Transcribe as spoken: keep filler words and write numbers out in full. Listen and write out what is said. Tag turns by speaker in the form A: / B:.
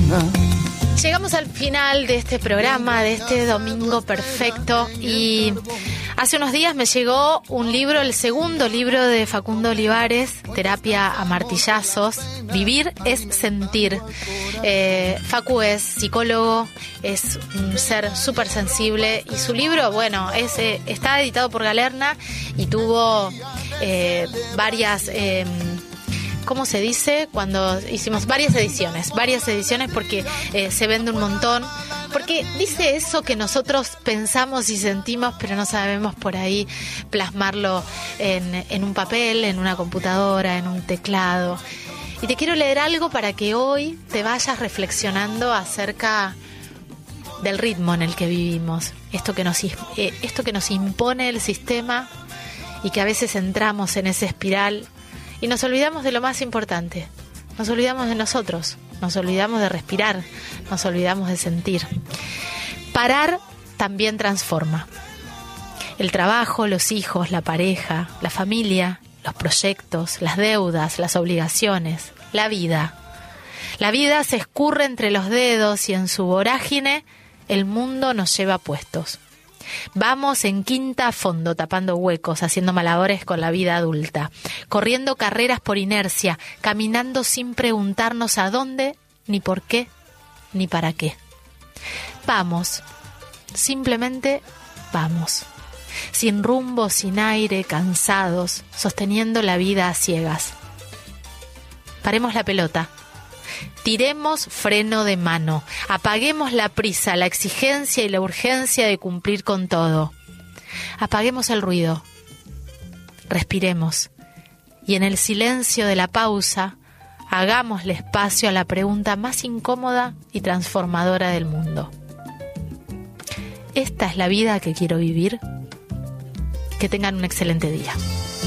A: Llegamos al final de este programa, de este domingo perfecto, y hace unos días me llegó un libro, el segundo libro de Facundo Olivares, Terapia a martillazos, Vivir es sentir. Eh, Facu es psicólogo, es un ser súper sensible, y su libro, bueno, es, eh, está editado por Galerna y tuvo eh, varias... Eh, ¿Cómo se dice? Cuando hicimos varias ediciones, varias ediciones porque eh, se vende un montón, porque dice eso que nosotros pensamos y sentimos, pero no sabemos por ahí plasmarlo en, en un papel, en una computadora, en un teclado. Y te quiero leer algo para que hoy te vayas reflexionando acerca del ritmo en el que vivimos, esto que nos, eh, esto que nos impone el sistema y que a veces entramos en esa espiral. Y nos olvidamos de lo más importante, nos olvidamos de nosotros, nos olvidamos de respirar, nos olvidamos de sentir. Parar también transforma. El trabajo, los hijos, la pareja, la familia, los proyectos, las deudas, las obligaciones, la vida. La vida se escurre entre los dedos y en su vorágine el mundo nos lleva puestos. Vamos en quinta a fondo, tapando huecos, haciendo malabares con la vida adulta, corriendo carreras por inercia, caminando sin preguntarnos a dónde, ni por qué, ni para qué. Vamos, simplemente vamos, sin rumbo, sin aire, cansados, sosteniendo la vida a ciegas. Paremos la pelota. Tiremos freno de mano, apaguemos la prisa, la exigencia y la urgencia de cumplir con todo. Apaguemos el ruido, respiremos y en el silencio de la pausa hagámosle espacio a la pregunta más incómoda y transformadora del mundo. ¿Esta es la vida que quiero vivir? Que tengan un excelente día.